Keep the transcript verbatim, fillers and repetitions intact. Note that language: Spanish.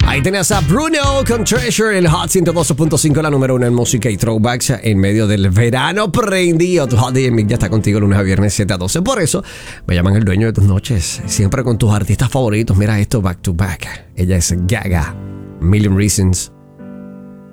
Ahí tenías a Bruno con Treasure, el Hot ciento dos punto cinco, la número uno en música y throwbacks en medio del verano prendido. Tu Hot D J ya está contigo lunes a viernes siete a doce. Por eso me llaman el dueño de tus noches, siempre con tus artistas favoritos. Mira esto, back to back. Ella es Gaga, Million Reasons